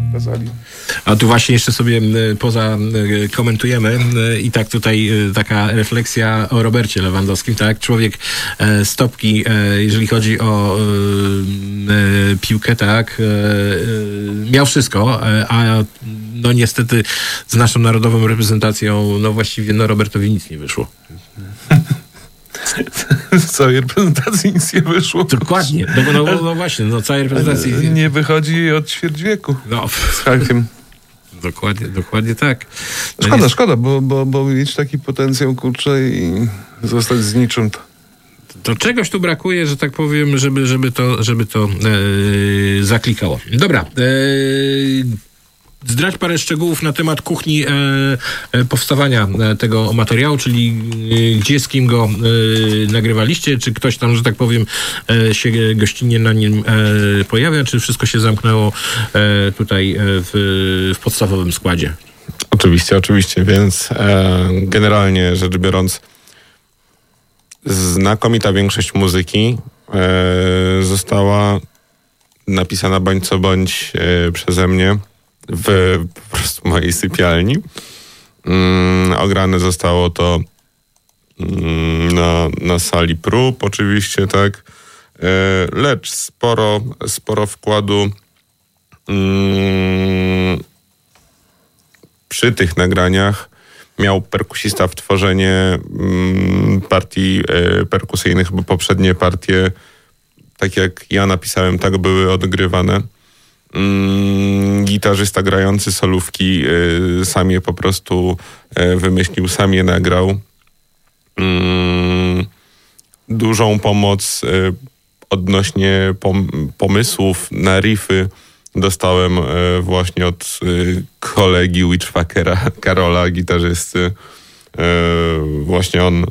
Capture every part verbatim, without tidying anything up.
pokazali. A tu właśnie jeszcze sobie poza komentujemy i tak tutaj taka refleksja o Robercie Lewandowskim, tak? Człowiek stopki, jeżeli chodzi o piłkę, tak? Miał wszystko, a no niestety z naszą narodową reprezentacją, no właściwie no Robertowi nic nie wyszło. Z całej reprezentacji nic nie wyszło. Dokładnie. No, no, no właśnie, no całej reprezentacji. Nie wychodzi od ćwierć wieku. No. Z hakiem. Dokładnie, dokładnie tak. No szkoda, jest... szkoda, bo, bo, bo mieć taki potencjał, kurczę, i zostać z niczym. To, to czegoś tu brakuje, że tak powiem, żeby, żeby to, żeby to e, zaklikało. Dobra. E, Zdradź parę szczegółów na temat kuchni e, e, powstawania e, tego materiału, czyli e, gdzie, z kim go e, nagrywaliście, czy ktoś tam, że tak powiem, e, się gościnnie na nim e, pojawia, czy wszystko się zamknęło e, tutaj e, w, w podstawowym składzie? Oczywiście, oczywiście, więc e, generalnie rzecz biorąc, znakomita większość muzyki e, została napisana bądź co bądź e, przeze mnie w po prostu mojej sypialni. Mm, ograne zostało to mm, na, na sali prób oczywiście, tak. E, lecz sporo, sporo wkładu mm, przy tych nagraniach miał perkusista w tworzenie mm, partii e, perkusyjnych, bo poprzednie partie, tak jak ja napisałem, tak były odgrywane. Mm, gitarzysta grający solówki y, sam je po prostu y, wymyślił, sam je nagrał. Mm, dużą pomoc y, odnośnie pom- pomysłów na riffy dostałem y, właśnie od y, kolegi Witchfuckera, Karola, gitarzysty. Y, właśnie on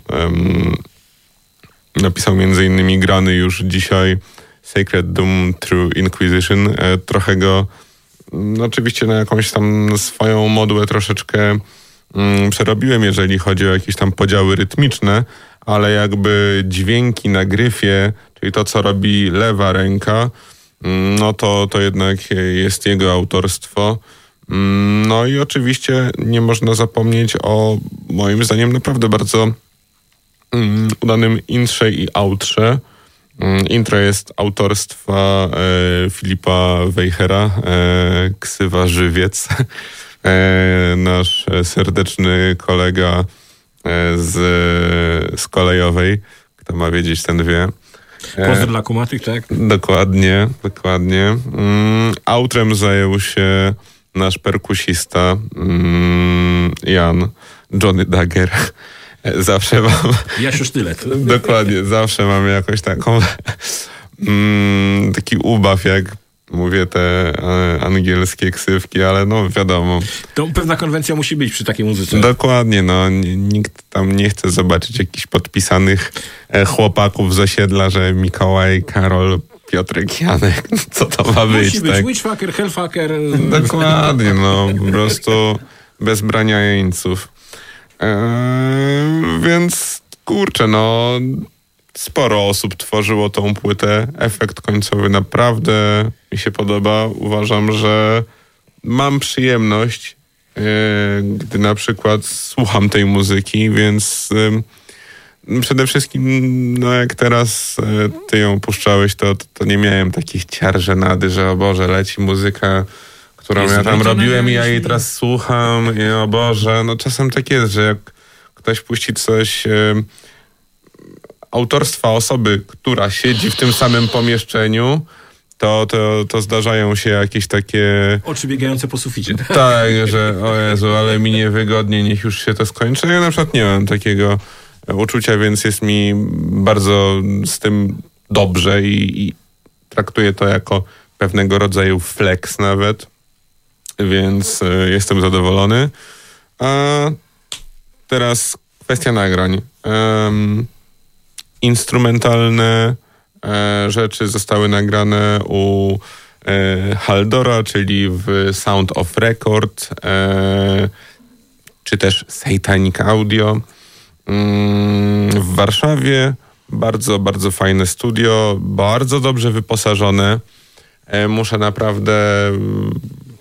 y, napisał między innymi grany już dzisiaj Sacred Doom True Inquisition. E, trochę go no, oczywiście na jakąś tam swoją modłę troszeczkę mm, przerobiłem, jeżeli chodzi o jakieś tam podziały rytmiczne, ale jakby dźwięki na gryfie, czyli to, co robi lewa ręka, mm, no to, to jednak jest jego autorstwo. Mm, no i oczywiście nie można zapomnieć o moim zdaniem naprawdę bardzo mm, udanym intrze i outrze. Intro jest autorstwa e, Filipa Wejhera, e, ksywa Żywiec, e, nasz serdeczny kolega e, z, z Kolejowej. Kto ma wiedzieć, ten wie. E, Pozdro dla kumatych, tak? Dokładnie, dokładnie. Mm, outrem zajął się nasz perkusista mm, Jan, Johnny Dagger. Zawsze mam... Jasiu Sztylet. Dokładnie, zawsze mamy jakoś taką mm, taki ubaw, jak mówię te e, angielskie ksywki, ale no wiadomo. To pewna konwencja musi być przy takiej muzyce. Dokładnie, no nikt tam nie chce zobaczyć jakichś podpisanych e, chłopaków z osiedla, że Mikołaj, Karol, Piotrek, Janek, co to ma być? Musi być tak? Witchfucker, Hellfucker. Dokładnie, no po prostu bez brania jeńców. Eee, więc kurczę, no sporo osób tworzyło tą płytę. Efekt końcowy naprawdę mi się podoba. Uważam, że mam przyjemność, e, gdy na przykład słucham tej muzyki, więc e, przede wszystkim, no jak teraz e, ty ją puszczałeś, to, to, to nie miałem takich ciar żenady, że o Boże, leci muzyka, którą jest ja tam robiłem i ja jej teraz słucham i o Boże, no czasem tak jest, że jak ktoś puści coś e, autorstwa osoby, która siedzi w tym samym pomieszczeniu, to, to, to zdarzają się jakieś takie... Oczy biegające po suficie. Tak, że o Jezu, ale mi niewygodnie, niech już się to skończy. Ja na przykład nie mam takiego uczucia, więc jest mi bardzo z tym dobrze i, i traktuję to jako pewnego rodzaju flex nawet. Więc y, jestem zadowolony. A teraz kwestia nagrań. Um, instrumentalne e, rzeczy zostały nagrane u e, Haldora, czyli w Sound of Record, e, czy też Satanic Audio. Mm, w Warszawie bardzo, bardzo fajne studio, bardzo dobrze wyposażone. E, muszę naprawdę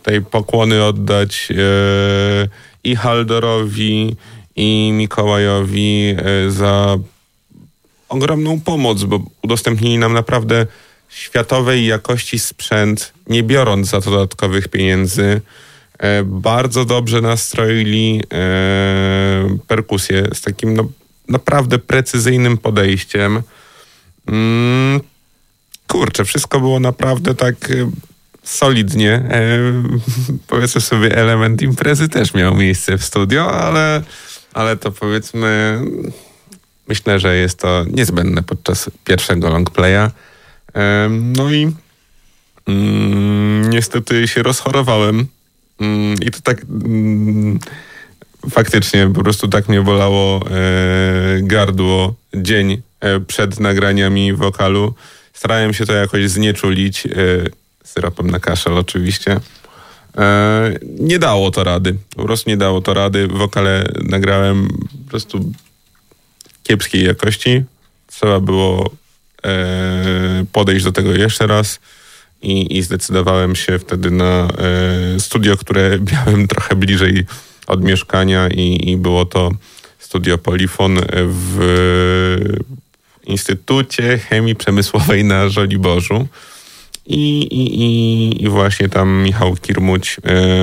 tutaj pokłony oddać e, i Haldorowi, i Mikołajowi e, za ogromną pomoc, bo udostępnili nam naprawdę światowej jakości sprzęt, nie biorąc za to dodatkowych pieniędzy. E, bardzo dobrze nastroili e, perkusję z takim no, naprawdę precyzyjnym podejściem. Mm, kurczę, wszystko było naprawdę tak e, solidnie. E, powiedzmy sobie, element imprezy też miał miejsce w studio, ale, ale to powiedzmy myślę, że jest to niezbędne podczas pierwszego longplaya. E, no i mm, niestety się rozchorowałem. I to tak mm, faktycznie po prostu tak mnie bolało e, gardło dzień e, przed nagraniami wokalu. Starałem się to jakoś znieczulić, e, syropem na kaszel oczywiście. E, nie dało to rady. Po prostu nie dało to rady. Wokale nagrałem po prostu kiepskiej jakości. Trzeba było e, podejść do tego jeszcze raz. I, I zdecydowałem się wtedy na e, studio, które miałem trochę bliżej od mieszkania i, i było to studio Polifon w Instytucie Chemii Przemysłowej na Żoliborzu. I, i, i, i właśnie tam Michał Kirmuć e,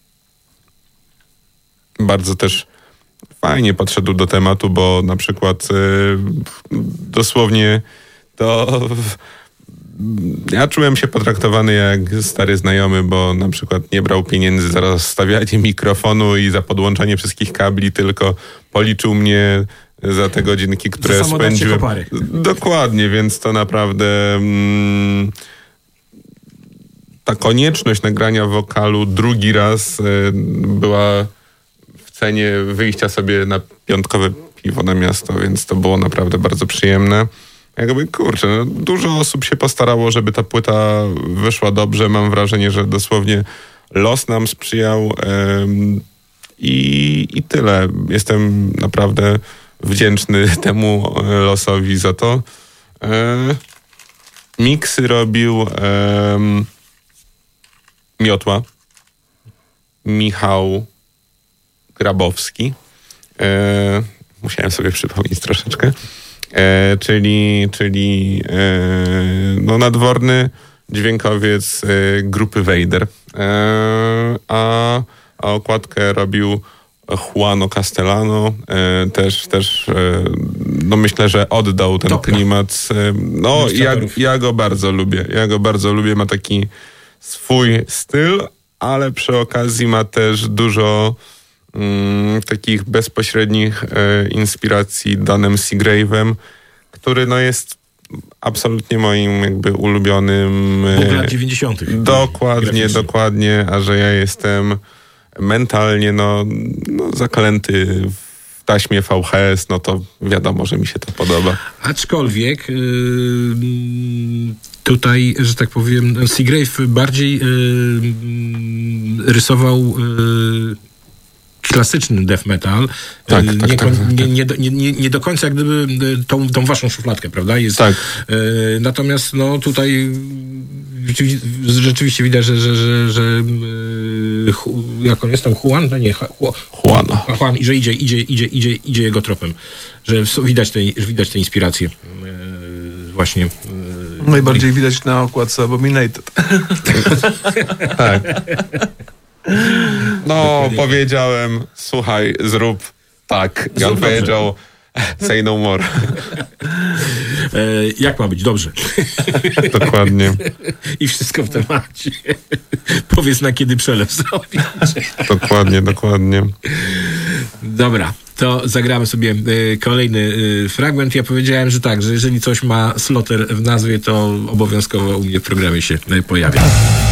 bardzo też fajnie podszedł do tematu, bo na przykład e, dosłownie to... Ja czułem się potraktowany jak stary znajomy, bo na przykład nie brał pieniędzy za rozstawianie mikrofonu i za podłączanie wszystkich kabli, tylko policzył mnie za te godzinki, które spędziłem. Dokładnie, więc to naprawdę mm, ta konieczność nagrania wokalu drugi raz y, była w cenie wyjścia sobie na piątkowe piwo na miasto, więc to było naprawdę bardzo przyjemne. Jakby, kurczę, no, dużo osób się postarało, żeby ta płyta wyszła dobrze. Mam wrażenie, że dosłownie los nam sprzyjał ym, i, i tyle. Jestem naprawdę wdzięczny temu losowi za to. Yy, miksy robił yy, Miotła, Michał Grabowski. Yy, musiałem sobie przypomnieć troszeczkę. E, czyli czyli e, no nadworny dźwiękowiec e, grupy Vader. E, a, a okładkę robił Juano Castellano. E, też też e, no myślę, że oddał ten Topla. klimat. E, no ja, ja go bardzo lubię. Ja go bardzo lubię. Ma taki swój styl, ale przy okazji ma też dużo Mm, takich bezpośrednich e, inspiracji Danem Seagrave'em, który no jest absolutnie moim jakby ulubionym... W lat dziewięćdziesiątych. Dokładnie, graficznie. dokładnie, a że ja jestem mentalnie no, no zaklęty w taśmie V H S, no to wiadomo, że mi się to podoba. Aczkolwiek yy, tutaj, że tak powiem, Seagrave bardziej yy, rysował yy, klasyczny death metal, tak, tak, nie, tak, tak, nie, nie, nie, nie do końca jak gdyby tą, tą waszą szufladkę, prawda? Jest, tak. e, natomiast no tutaj rzeczywiście, rzeczywiście widać, że, że, że, że e, jak on jest tam, Juan? No nie, Juan. Juan, i że idzie, idzie, idzie, idzie, idzie jego tropem, że widać te, widać te inspiracje e, właśnie. E, Najbardziej widać na okładce Abominated. Tak. No, powiedziałem, słuchaj, zrób tak. Ja on powiedział, say no more. E, jak ma być? Dobrze. Dokładnie. I wszystko w temacie. Powiedz, na kiedy przelew zrobić. Dokładnie, dokładnie. Dobra, to zagramy sobie y, kolejny y, fragment. Ja powiedziałem, że tak, że jeżeli coś ma Slaughter w nazwie, to obowiązkowo u mnie w programie się y, pojawia.